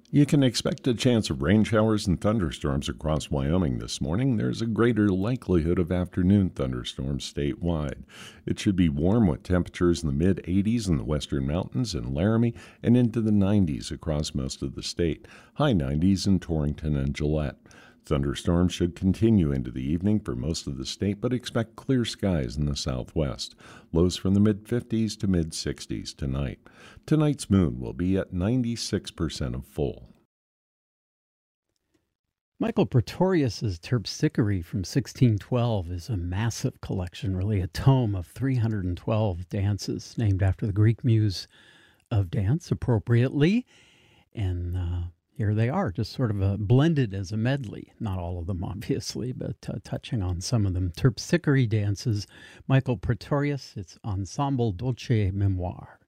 You can expect a chance of rain showers and thunderstorms across Wyoming this morning. There's a greater likelihood of afternoon thunderstorms statewide. It should be warm with temperatures in the mid 80s in the western mountains and Laramie and into the 90s across most of the state, high 90s in Torrington and Gillette. Thunderstorms should continue into the evening for most of the state, but expect clear skies in the southwest. Lows from the mid-50s to mid-60s tonight. Tonight's moon will be at 96% of full. Michael Pretorius's Terpsichore from 1612 is a massive collection, really a tome of 312 dances named after the Greek muse of dance, appropriately. And here they are, just sort of blended as a medley. Not all of them, obviously, but touching on some of them. Terpsichore dances, Michael Pretorius, it's Ensemble Dolce Memoire.